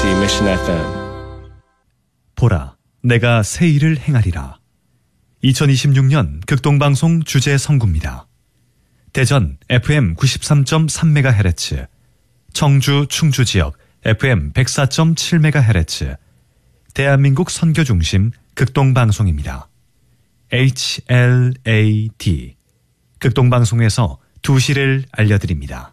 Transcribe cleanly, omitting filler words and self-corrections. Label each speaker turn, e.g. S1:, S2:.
S1: KBC Mission FM.
S2: 보라, 내가 새 일을 행하리라. 2026년 극동방송 주제 선구입니다. 대전 FM 93.3MHz, 청주 충주 지역 FM 104.7MHz, 대한민국 선교중심 극동방송입니다. HLAD, 극동방송에서 2시를 알려드립니다.